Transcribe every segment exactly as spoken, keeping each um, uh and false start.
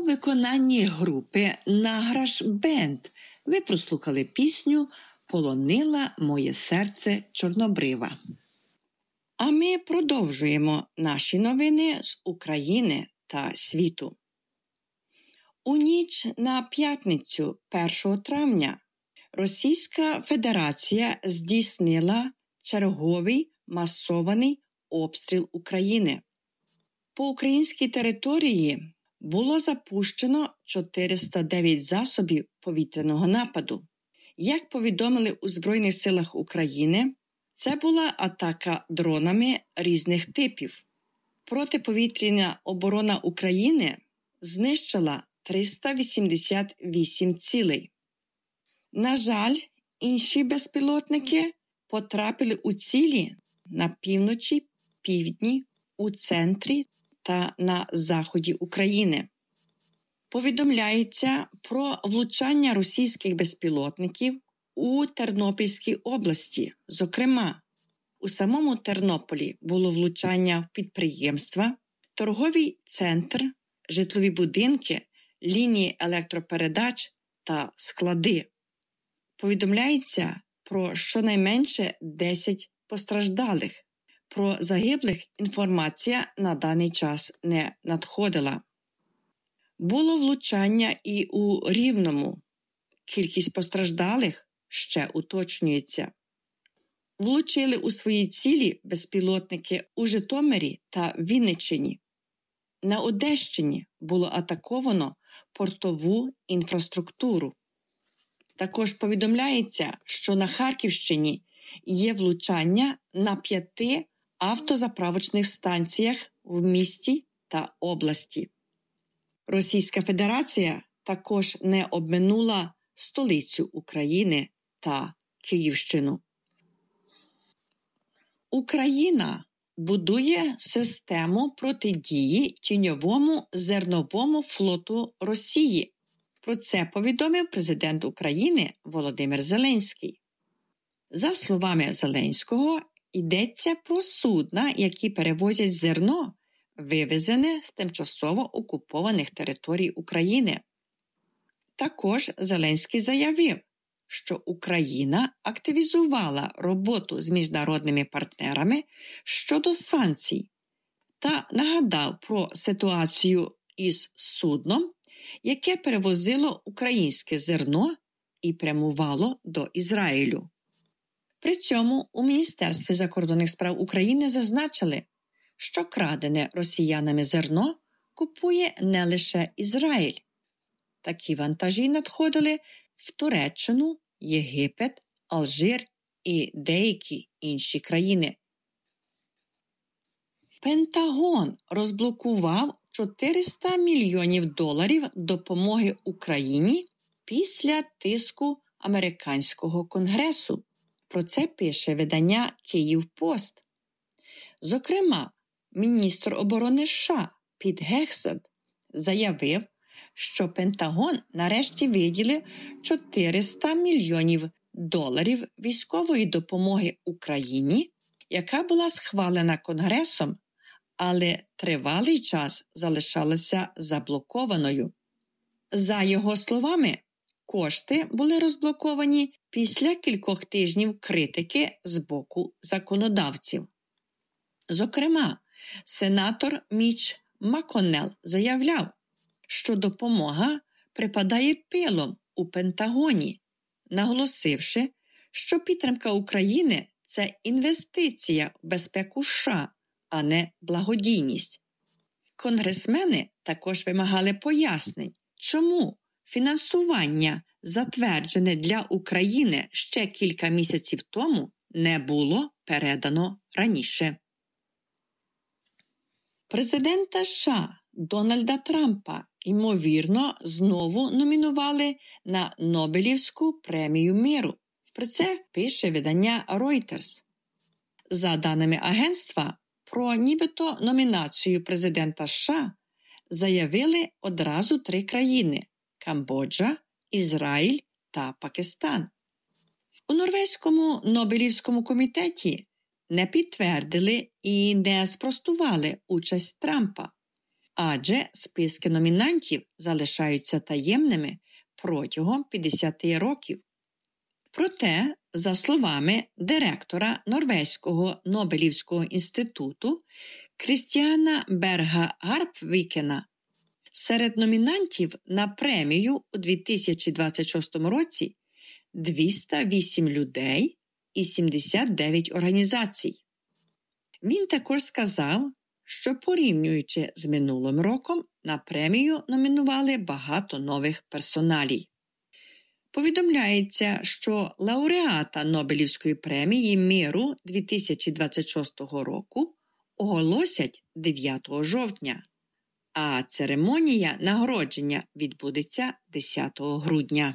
виконанні групи «Награш Бенд» ви прослухали пісню «Полонила моє серце чорнобрива». А ми продовжуємо наші новини з України та світу. У ніч на п'ятницю першого травня Російська Федерація здійснила черговий масований обстріл України. По українській території було запущено чотириста дев'ять засобів повітряного нападу. Як повідомили у Збройних силах України, це була атака дронами різних типів. Протиповітряна оборона України знищила триста вісімдесят вісім цілей. На жаль, інші безпілотники потрапили у цілі на півночі, півдні, у центрі та на заході України. Повідомляється про влучання російських безпілотників у Тернопільській області. Зокрема, у самому Тернополі було влучання в підприємства, торговий центр, житлові будинки, лінії електропередач та склади. Повідомляється про щонайменше десять постраждалих. Про загиблих інформація на даний час не надходила. Було влучання і у Рівному. Кількість постраждалих ще уточнюється. Влучили у свої цілі безпілотники у Житомирі та Вінниччині. На Одещині було атаковано портову інфраструктуру. Також повідомляється, що на Харківщині є влучання на п'яти автозаправочних станціях в місті та області. Російська Федерація також не обминула столицю України та Київщину. Україна будує систему протидії тіньовому зерновому флоту Росії. Про це повідомив президент України Володимир Зеленський. За словами Зеленського, йдеться про судна, які перевозять зерно, вивезене з тимчасово окупованих територій України. Також Зеленський заявив, що Україна активізувала роботу з міжнародними партнерами щодо санкцій та нагадав про ситуацію із судном, яке перевозило українське зерно і прямувало до Ізраїлю. При цьому у Міністерстві закордонних справ України зазначили, що крадене росіянами зерно купує не лише Ізраїль. Такі вантажі надходили в Туреччину, Єгипет, Алжир і деякі інші країни. Пентагон розблокував чотириста мільйонів доларів допомоги Україні після тиску американського конгресу. Про це пише видання «Київпост». Зокрема, міністр оборони США Піт Гексет заявив, що Пентагон нарешті виділив чотириста мільйонів доларів військової допомоги Україні, яка була схвалена Конгресом, але тривалий час залишалася заблокованою. За його словами, кошти були розблоковані після кількох тижнів критики з боку законодавців. Зокрема, сенатор Міч Макконнелл заявляв, що допомога припадає пилом у Пентагоні, наголосивши, що підтримка України – це інвестиція в безпеку США, а не благодійність. Конгресмени також вимагали пояснень, чому фінансування, затверджене для України ще кілька місяців тому, не було передано раніше. Президента США Дональда Трампа, ймовірно, знову номінували на Нобелівську премію миру. Про це пише видання Reuters. За даними агентства, про нібито номінацію президента США заявили одразу три країни – Камбоджа, Ізраїль та Пакистан. У Норвезькому Нобелівському комітеті не підтвердили і не спростували участь Трампа. адже списки номінантів залишаються таємними протягом п'ятдесят років. Проте, за словами директора Норвезького Нобелівського інституту Крістіана Берга Гарпвікена, серед номінантів на премію у дві тисячі двадцять шостому році двісті вісім людей і сімдесят дев'ять організацій. Він також сказав, що порівнюючи з минулим роком, на премію номінували багато нових персоналій. Повідомляється, що лауреата Нобелівської премії миру дві тисячі двадцять шостого року оголосять дев'ятого жовтня, а церемонія нагородження відбудеться десятого грудня.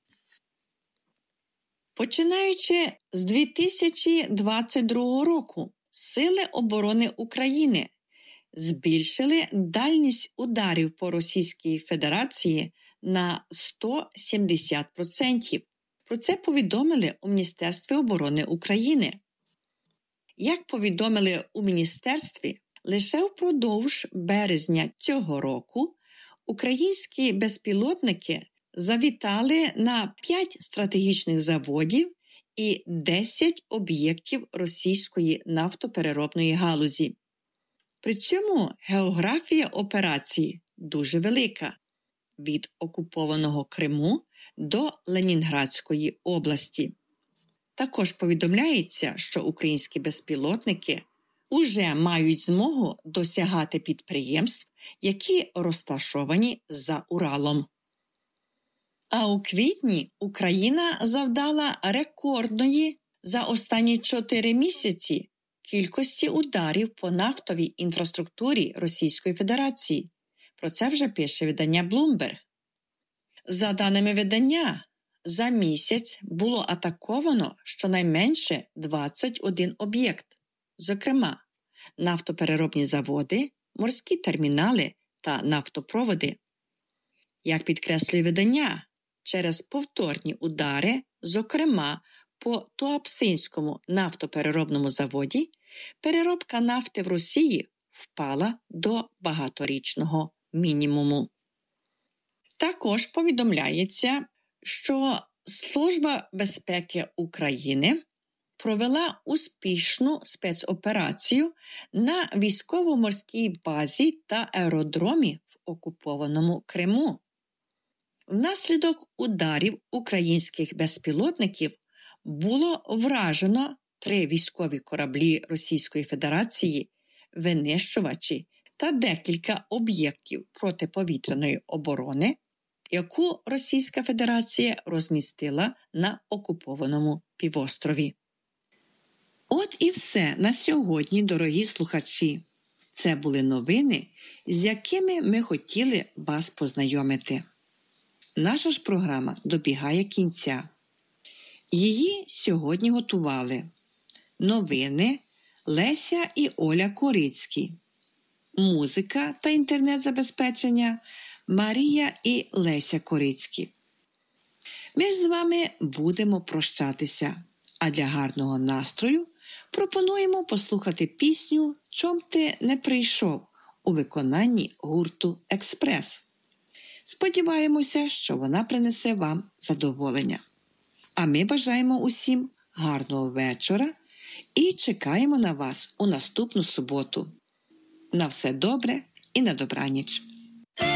Починаючи з дві тисячі двадцять другого року, Сили оборони України збільшили дальність ударів по Російській Федерації на сто сімдесят відсотків. Про це повідомили у Міністерстві оборони України. Як повідомили у Міністерстві, лише впродовж березня цього року українські безпілотники завітали на п'ять стратегічних заводів і десять об'єктів російської нафтопереробної галузі. При цьому географія операції дуже велика – від окупованого Криму до Ленінградської області. Також повідомляється, що українські безпілотники уже мають змогу досягати підприємств, які розташовані за Уралом. А у квітні Україна завдала рекордної за останні чотири місяці кількості ударів по нафтовій інфраструктурі Російської Федерації. Про це вже пише видання Bloomberg. За даними видання, за місяць було атаковано щонайменше двадцять один об'єкт, зокрема, нафтопереробні заводи, морські термінали та нафтопроводи. Як підкреслює видання, через повторні удари, зокрема по Туапсинському нафтопереробному заводі, переробка нафти в Росії впала до багаторічного мінімуму. Також повідомляється, що Служба безпеки України провела успішну спецоперацію на військово-морській базі та аеродромі в окупованому Криму. Внаслідок ударів українських безпілотників було вражено три військові кораблі Російської Федерації, винищувачі та декілька об'єктів протиповітряної оборони, яку Російська Федерація розмістила на окупованому півострові. От і все на сьогодні, дорогі слухачі. Це були новини, з якими ми хотіли вас познайомити. Наша ж програма добігає кінця. Її сьогодні готували новини Леся і Оля Корицькі, музика та інтернет-забезпечення Марія і Леся Корицькі. Ми ж з вами будемо прощатися, а для гарного настрою пропонуємо послухати пісню «Чом ти не прийшов» у виконанні гурту «Експрес». Сподіваємося, що вона принесе вам задоволення. А ми бажаємо усім гарного вечора і чекаємо на вас у наступну суботу. На все добре і на добраніч.